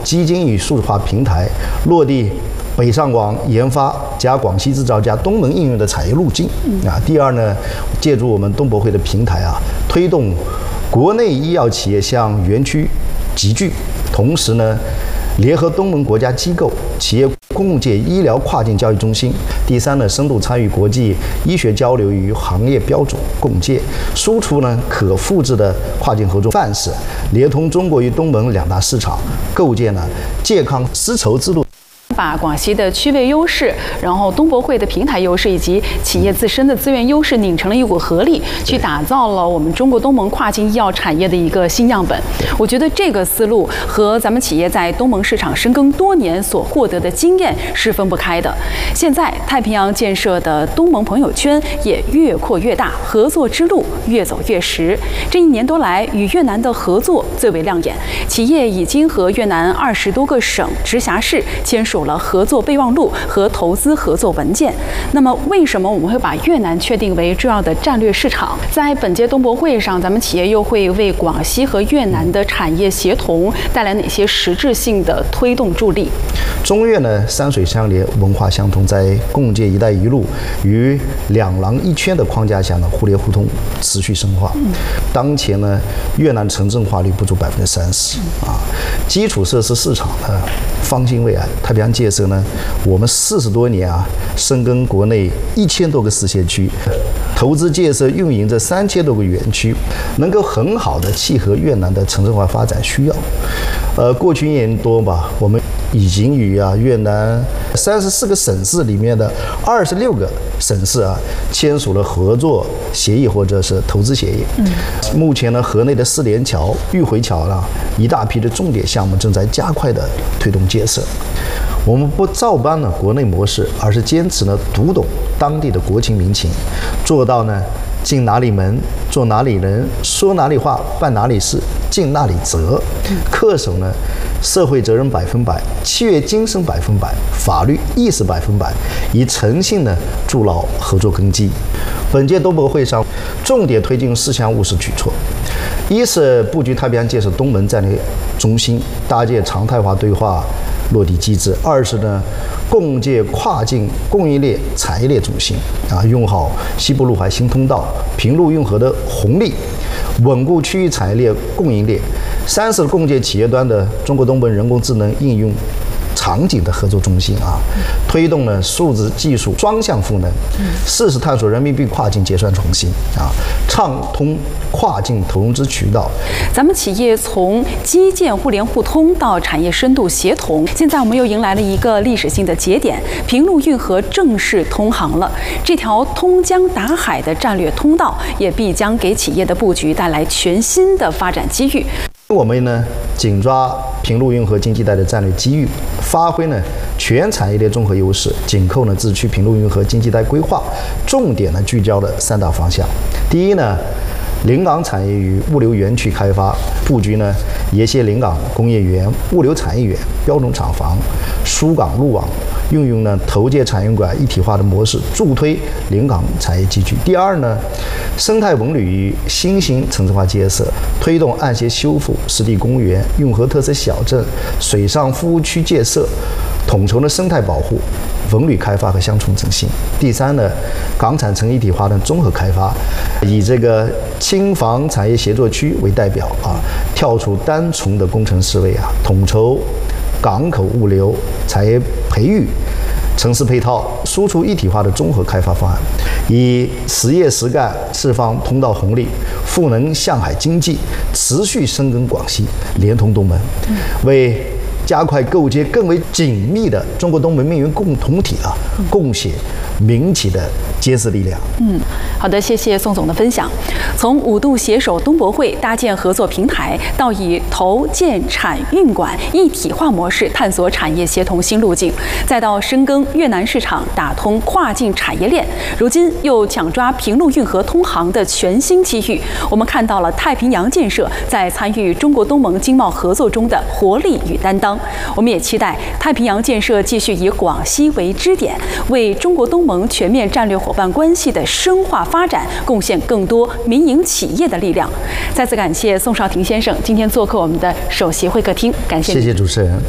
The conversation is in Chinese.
基金与数字化平台，落地北上广研发加广西制造加东盟应用的产业路径。第二呢，借助我们东博会的平台推动国内医药企业向园区集聚，同时呢，联合东盟国家机构、企业共建医疗跨境交易中心。第三呢，深度参与国际医学交流与行业标准共建，输出呢可复制的跨境合作范式，连通中国与东盟两大市场，构建了健康丝绸之路。 把广西的区位优势，然后东博会的平台优势以及企业自身的资源优势拧成了一股合力，去打造了我们中国东盟跨境医药产业的一个新样本。我觉得这个思路和咱们企业在东盟市场深耕多年所获得的经验是分不开的。现在太平洋建设的东盟朋友圈也越扩越大，合作之路越走越实。这1年多来，与越南的合作最为亮眼，企业已经和越南20多个省直辖市签署了合作备忘录和投资合作文件。那么，为什么我们会把越南确定为重要的战略市场？在本届东博会上，咱们企业又会为广西和越南的产业协同带来哪些实质性的推动助力？ 中越呢，山水相连，文化相通，在共建“一带一路”与两廊一圈的框架下呢，互联互通持续深化。当前呢，越南城镇化率不足30%基础设施市场呢方兴未艾。太平洋建设呢，我们40多年深耕国内1000多个市县区，投资建设运营这3000多个园区，能够很好的契合越南的城镇化发展需要。过去1年多吧，我们已经与越南34个省市里面的26个省市签署了合作协议或者是投资协议。目前呢，河内的4连桥、玉回桥一大批的重点项目正在加快的推动建设。我们不照搬了国内模式，而是坚持呢读懂当地的国情民情，做到呢进哪里门，做哪里人，说哪里话，办哪里事，尽哪里责，恪守呢社会责任100%，契约精神100%，法律意识100%，以诚信呢筑牢合作根基。本届东博会上，重点推进4项务实举措：一是布局太平洋建设东盟战略中心，搭建常态化对话落地机制；二是呢，共建跨境供应链产业链中心，用好西部陆海新通道、平陆运河的红利，稳固区域产业链供应链；三是共建企业端的中国东盟人工智能应用场景的合作中心推动了数字技术双向赋能；四是探索人民币跨境结算创新畅通跨境投融资渠道。 咱们企业从基建互联互通到产业深度协同，现在我们又迎来了一个历史性的节点，平陆运河正式通航了。这条通江达海的战略通道，也必将给企业的布局带来全新的发展机遇。 我们呢紧抓平陆运河经济带的战略机遇，发挥呢全产业链综合优势，紧扣呢自区平陆运河经济带规划，重点呢聚焦了3大方向。第一呢，临港产业与物流园区开发，布局呢沿线临港工业园、物流产业园、标准厂房、疏港路网，运用呢投建产业馆一体化的模式，助推临港产业集聚。第二呢，生态文旅与新型城市化建设，推动岸线修复、湿地公园、运河特色小镇、水上服务区建设，统筹呢生态保护、文旅开发和乡村振兴。第三呢，港产城一体化的综合开发，以这个轻房产业协作区为代表跳出单纯的工程思维统筹港口物流、产业培育、城市配套，输出一体化的综合开发方案，以实业实干释放通道红利，赋能向海经济，持续深耕广西，连通东盟，为加快构建更为紧密的中国东盟命运共同体贡献民企的坚实力量。 好的，谢谢宋总的分享。从5度携手东博会搭建合作平台，到以投建产运管一体化模式探索产业协同新路径，再到深耕越南市场打通跨境产业链，如今又抢抓平陆运河通航的全新机遇。我们看到了太平洋建设在参与中国东盟经贸合作中的活力与担当。我们也期待太平洋建设继续以广西为支点，为中国东盟全面战略伙伴关系的深化发展贡献更多民营企业的力量。再次感谢宋少廷先生今天做客我们的首席会客厅，感谢。 谢谢主持人。